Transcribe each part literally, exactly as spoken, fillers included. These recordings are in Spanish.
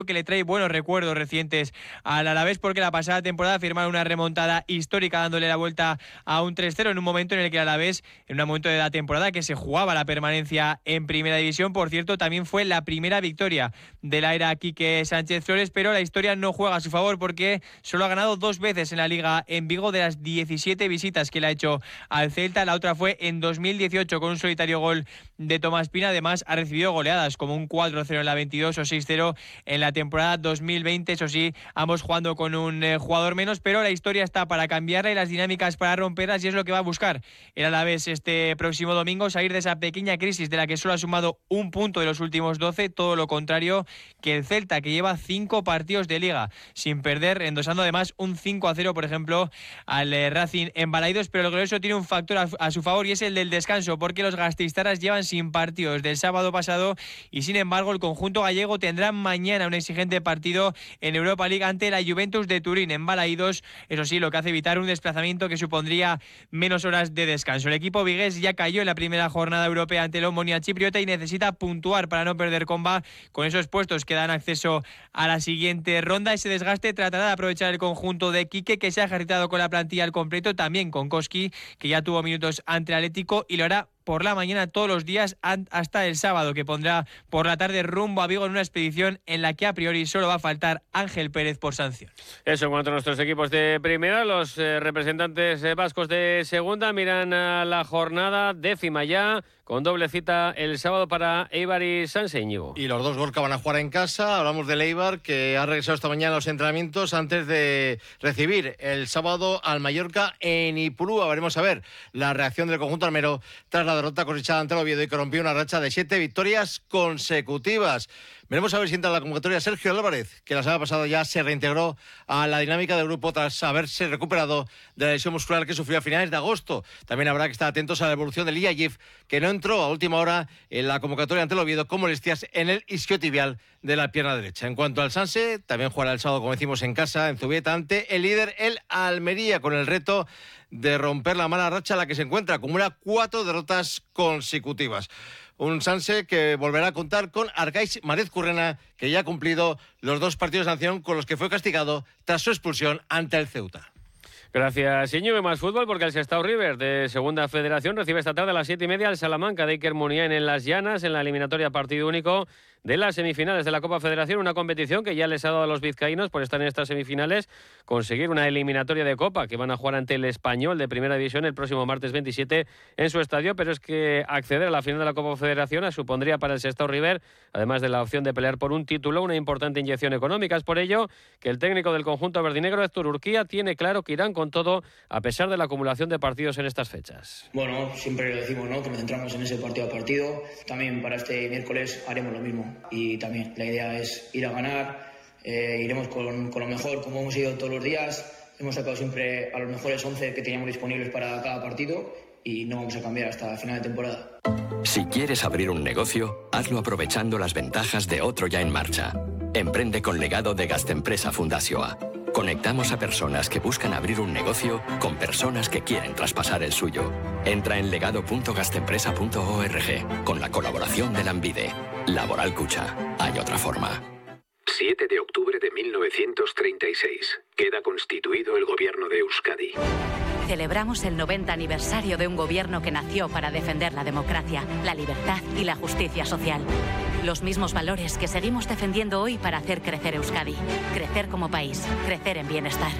que le trae buenos recuerdos recientes al Alavés, porque la pasada temporada firmaron una remontada histórica dándole la vuelta a un tres cero en un momento en el que el Alavés, en un momento de la temporada que se jugaba la permanencia en Primera División, por cierto, también fue la primera victoria de la era Quique Sánchez Flores, pero la historia no juega a su favor porque solo ha ganado dos veces en la Liga en Vigo de las diecisiete visitas que le ha hecho al Celta. La otra fue en dos mil dieciocho con un solitario gol de Tomás Pina. Además ha recibido goleadas como un cuatro cero en la veintidós o seis cero en la temporada dos mil veinte, eso sí, ambos jugando con un eh, jugador menos, pero la historia está para cambiarla y las dinámicas para romperlas, y es lo que va a buscar el Alavés este próximo domingo, salir de esa pequeña crisis de la que solo ha sumado un punto de los últimos doce, todo lo contrario que el Celta, que lleva cinco partidos de Liga sin perder, endosando además un cinco a cero, por ejemplo, al eh, Racing en Balaidos. Pero el glorioso tiene un factor a, a su favor y es el del descanso, porque los gasteiztarras llevan sin partido desde el sábado pasado y sin embargo el conjunto gallego tendrá mañana un exigente partido en Europa League ante la Juventus de Turín en Balaidos, eso sí, lo que hace evitar un desplazamiento que supondría menos horas de descanso. El equipo vigués ya cayó en la primera jornada europea ante el Omonia chipriota y necesita puntuar para no perder comba con esos puestos que dan acceso a la siguiente ronda. Ese desgaste tratará de aprovechar el conjunto de Quique, que se ha ejercitado con la plantilla al completo, también con Koski, que ya tuvo minutos ante el Atlético, y lo hará por la mañana todos los días hasta el sábado, que pondrá por la tarde rumbo a Vigo en una expedición en la que a priori solo va a faltar Ángel Pérez por sanción. Eso en cuanto a nuestros equipos de primera. Los eh, representantes eh, vascos de segunda miran a la jornada décima ya, con doble cita el sábado para Eibar y Sanse, Íñigo. Y los dos Gorka van a jugar en casa. Hablamos del Eibar, que ha regresado esta mañana a los entrenamientos antes de recibir el sábado al Mallorca en Ipurúa. Veremos a ver la reacción del conjunto almero tras la derrota cosechada ante el Oviedo y que rompió una racha de siete victorias consecutivas. Veremos a ver si entra en la convocatoria Sergio Álvarez, que la semana pasada ya se reintegró a la dinámica del grupo tras haberse recuperado de la lesión muscular que sufrió a finales de agosto. También habrá que estar atentos a la evolución de Liayev, que no entró a última hora en la convocatoria ante el Oviedo con molestias en el isquiotibial de la pierna derecha. En cuanto al Sanse, también jugará el sábado, como decimos, en casa, en Zubieta, ante el líder, el Almería, con el reto de romper la mala racha en la que se encuentra. Acumula cuatro derrotas consecutivas. Un Sanse que volverá a contar con Arcaiz Marez Currena, que ya ha cumplido los dos partidos de sanción con los que fue castigado tras su expulsión ante el Ceuta. Gracias, Íñigo. Más fútbol, porque el Sestao River de Segunda Federación recibe esta tarde a las siete y media al Salamanca de Iker Muniain en Las Llanas, en la eliminatoria partido único de las semifinales de la Copa Federación, una competición que ya les ha dado a los vizcaínos, por estar en estas semifinales, conseguir una eliminatoria de Copa, que van a jugar ante el Español de Primera División el próximo martes veintisiete en su estadio, pero es que acceder a la final de la Copa Federación supondría para el Sestao River, además de la opción de pelear por un título, una importante inyección económica. Es por ello que el técnico del conjunto verdinegro, Héctor Urquía, tiene claro que irán con todo, a pesar de la acumulación de partidos en estas fechas. Bueno, siempre lo decimos, ¿no?, que nos centramos en ese partido a partido. También para este miércoles haremos lo mismo. Y también la idea es ir a ganar, eh, iremos con, con lo mejor, como hemos ido todos los días. Hemos sacado siempre a los mejores once que teníamos disponibles para cada partido y no vamos a cambiar hasta final de temporada. Si quieres abrir un negocio, hazlo aprovechando las ventajas de otro ya en marcha. Emprende con legado de Gastempresa Fundazioa. Conectamos a personas que buscan abrir un negocio con personas que quieren traspasar el suyo. Entra en legado punto gastempresa punto org con la colaboración de Lanbide. Laboral Cucha. Hay otra forma. siete de octubre de mil novecientos treinta y seis. Queda constituido el gobierno de Euskadi. Celebramos el noventa aniversario de un gobierno que nació para defender la democracia, la libertad y la justicia social. Los mismos valores que seguimos defendiendo hoy para hacer crecer Euskadi. Crecer como país, crecer en bienestar.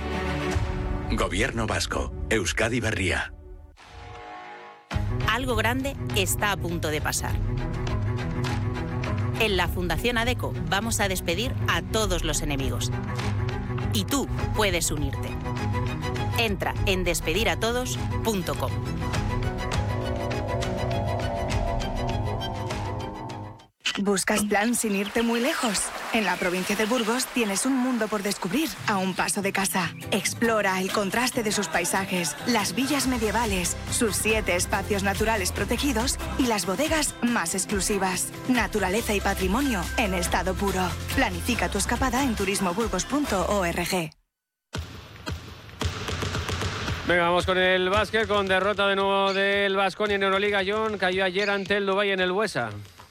Gobierno vasco. Euskadi Berria. Algo grande está a punto de pasar. En la Fundación ADECO vamos a despedir a todos los enemigos. Y tú puedes unirte. Entra en despedir a todos punto com. ¿Buscas plan sin irte muy lejos? En la provincia de Burgos tienes un mundo por descubrir a un paso de casa. Explora el contraste de sus paisajes, las villas medievales, sus siete espacios naturales protegidos y las bodegas más exclusivas. Naturaleza y patrimonio en estado puro. Planifica tu escapada en turismo burgos punto org. Venga, vamos con el básquet, con derrota de nuevo del Baskonia en Euroliga. John cayó ayer ante el Dubái en el Buesa.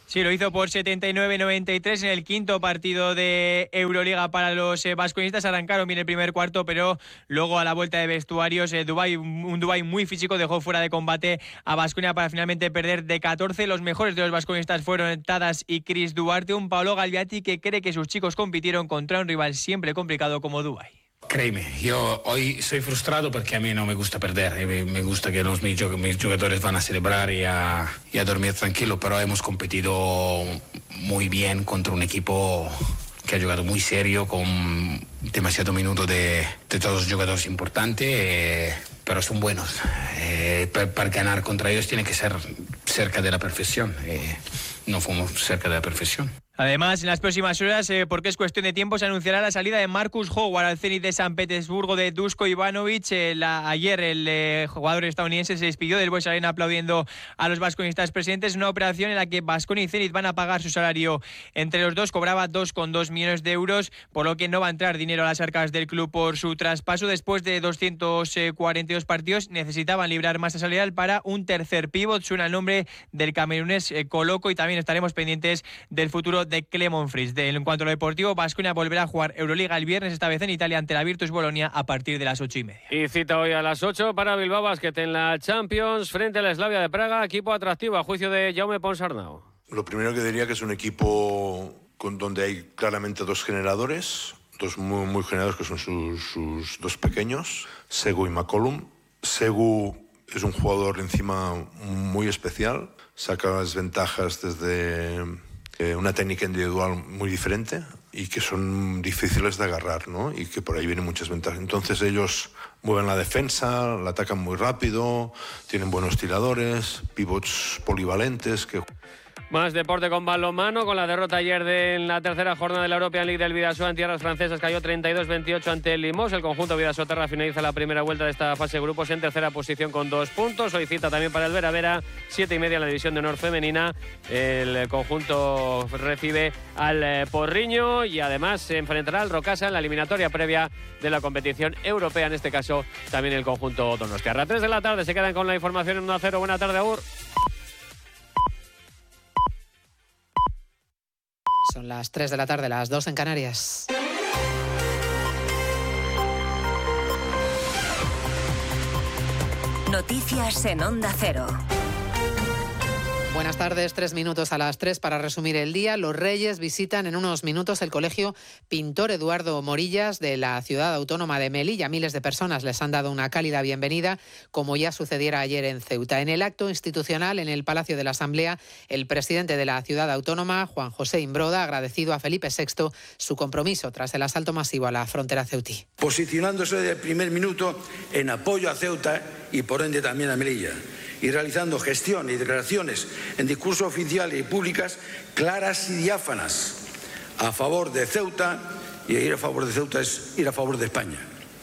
Sí, lo hizo por setenta y nueve noventa y tres en el quinto partido de Euroliga para los eh, vasconistas. Arrancaron bien el primer cuarto, pero luego a la vuelta de vestuarios, eh, Dubái, un Dubái muy físico dejó fuera de combate a Baskonia para finalmente perder de catorce. Los mejores de los vasconistas fueron Tadas y Chris Duarte, un Paolo Galviati que cree que sus chicos compitieron contra un rival siempre complicado como Dubái. Créeme, yo hoy soy frustrado porque a mí no me gusta perder, me gusta que los, mis jugadores van a celebrar y a, y a dormir tranquilo, pero hemos competido muy bien contra un equipo que ha jugado muy serio, con demasiado minuto de, de todos los jugadores importantes, eh, pero son buenos. Eh, para, para ganar contra ellos tiene que ser cerca de la perfección, eh, no fuimos cerca de la perfección. Además, en las próximas horas, eh, porque es cuestión de tiempo, se anunciará la salida de Marcus Howard al Zenit de San Petersburgo de Dusko Ivanovic. Eh, la, ayer el eh, jugador estadounidense se despidió del Buesa Arena aplaudiendo a los vasconistas presentes. Una operación en la que Baskonia y Zenit van a pagar su salario entre los dos. Cobraba dos coma dos millones de euros, por lo que no va a entrar dinero a las arcas del club por su traspaso. Después de doscientos cuarenta y dos partidos, necesitaban librar masa salarial para un tercer pívot. Suena el nombre del camerunés eh, Coloco, y también estaremos pendientes del futuro de Clemon Fritz. De, en cuanto a lo deportivo, Baskonia volverá a jugar Euroliga el viernes, esta vez en Italia, ante la Virtus Bolonia a partir de las ocho y media. Y cita hoy a las ocho para Bilbao Basket en la Champions frente a la Slavia de Praga, equipo atractivo a juicio de Jaume Ponsarnau. Lo primero que diría que es un equipo con, donde hay claramente dos generadores, dos muy, muy generadores que son sus, sus dos pequeños, Segu y McCollum. Segu es un jugador encima muy especial, saca las ventajas desde una técnica individual muy diferente y que son difíciles de agarrar, ¿no? Y que por ahí vienen muchas ventajas. Entonces ellos mueven la defensa, la atacan muy rápido, tienen buenos tiradores, pivots polivalentes que... Más deporte con balonmano, con la derrota ayer de, en la tercera jornada de la European League del Bidasoa en tierras francesas, cayó treinta y dos veintiocho ante el Limos. El conjunto Bidasoa-Terra finaliza la primera vuelta de esta fase de grupos en tercera posición con dos puntos. Hoy cita también para el Vera Vera, siete y media en la división de honor femenina. El conjunto recibe al Porriño y además se enfrentará al Rocasa en la eliminatoria previa de la competición europea, en este caso también el conjunto donostiarra. tres de la tarde se quedan con la información en uno a cero. Buena tarde, Agur. Son las tres de la tarde, las dos en Canarias. Noticias en Onda Cero. Buenas tardes, tres minutos a las tres para resumir el día. Los Reyes visitan en unos minutos el colegio Pintor Eduardo Morillas de la ciudad autónoma de Melilla. Miles de personas les han dado una cálida bienvenida, como ya sucediera ayer en Ceuta. En el acto institucional en el Palacio de la Asamblea, el presidente de la ciudad autónoma, Juan José Imbroda, ha agradecido a Felipe sexto su compromiso tras el asalto masivo a la frontera ceutí. Posicionándose desde el primer minuto en apoyo a Ceuta y por ende también a Melilla, y realizando gestión y declaraciones en discurso oficial y públicas claras y diáfanas a favor de Ceuta, y ir a favor de Ceuta es ir a favor de España.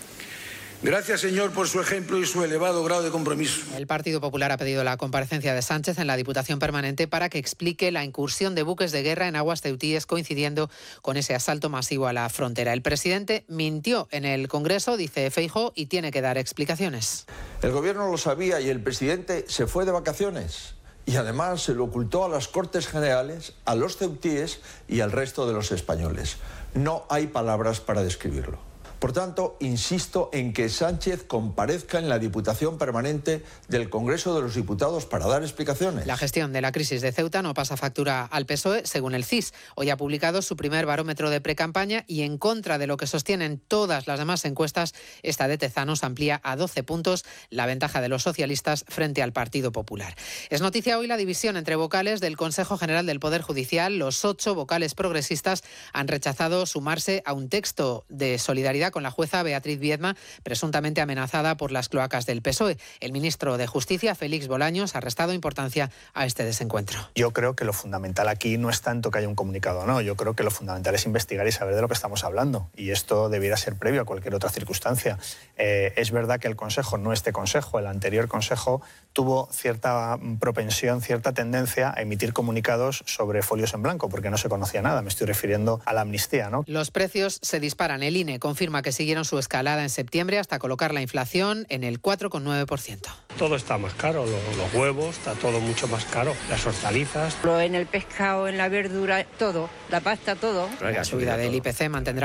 Gracias, señor, por su ejemplo y su elevado grado de compromiso. El Partido Popular ha pedido la comparecencia de Sánchez en la Diputación Permanente para que explique la incursión de buques de guerra en aguas ceutíes coincidiendo con ese asalto masivo a la frontera. El presidente mintió en el Congreso, dice Feijóo, y tiene que dar explicaciones. El Gobierno lo sabía y el presidente se fue de vacaciones. Y además se lo ocultó a las Cortes Generales, a los ceutíes y al resto de los españoles. No hay palabras para describirlo. Por tanto, insisto en que Sánchez comparezca en la Diputación Permanente del Congreso de los Diputados para dar explicaciones. La gestión de la crisis de Ceuta no pasa factura al P S O E, según el C I S. Hoy ha publicado su primer barómetro de precampaña y, en contra de lo que sostienen todas las demás encuestas, esta de Tezanos amplía a doce puntos la ventaja de los socialistas frente al Partido Popular. Es noticia hoy la división entre vocales del Consejo General del Poder Judicial. Los ocho vocales progresistas han rechazado sumarse a un texto de solidaridad con la jueza Beatriz Viedma, presuntamente amenazada por las cloacas del P S O E. El ministro de Justicia, Félix Bolaños, ha restado importancia a este desencuentro. Yo creo que lo fundamental aquí no es tanto que haya un comunicado o no, yo creo que lo fundamental es investigar y saber de lo que estamos hablando, y esto debiera ser previo a cualquier otra circunstancia. Eh, es verdad que el Consejo, no este Consejo, el anterior Consejo, tuvo cierta propensión, cierta tendencia a emitir comunicados sobre folios en blanco, porque no se conocía nada. Me estoy refiriendo a la amnistía, ¿no? Los precios se disparan. El I N E confirma misma que siguieron su escalada en septiembre hasta colocar la inflación en el cuatro coma nueve por ciento. Todo está más caro, los, los huevos, está todo mucho más caro, las hortalizas. En el pescado, en la verdura, todo, la pasta, todo. La subida del I P C mantendrá